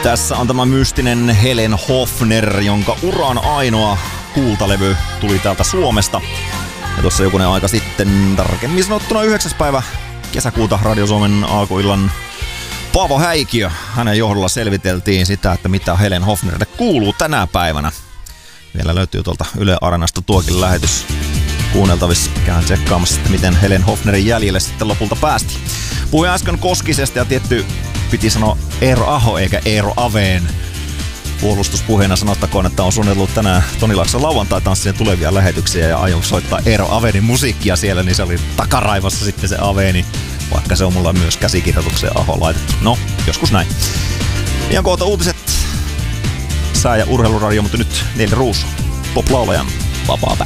Tässä on tämä mystinen Helen Hofner, jonka uran ainoa kultalevy tuli täältä Suomesta. Ja tuossa jokunen aika sitten, tarkemmin sanottuna 9. päivä kesäkuuta Radio Suomen alkuillan Paavo Häikiö. Hänen johdolla selviteltiin sitä, että mitä Helen Hofnerille kuuluu tänä päivänä. Vielä löytyy tuolta Yle Areenasta tuokin lähetys kuunneltavissa. Käyn tsekkaamassa, että miten Helen Hofnerin jäljelle sitten lopulta päästiin. Puhuin äsken Koskisesta ja tietty piti sanoa Eero Aho eikä Eero Aveen. Puolustuspuheena sanottakoon, että on suunnitellut tänään Toni Laakson lauantai-tanssien tulevia lähetyksiä ja aion soittaa Eero Avenin musiikkia siellä, niin se oli takaraivassa sitten se Aveni, vaikka se on mulla myös käsikirjoitukseen Aho laitettu. No, joskus näin. Ihan kohta uutiset, sää- ja urheiluradio, mutta nyt Neili Ruusu, pop-laulajan vapaa päivä.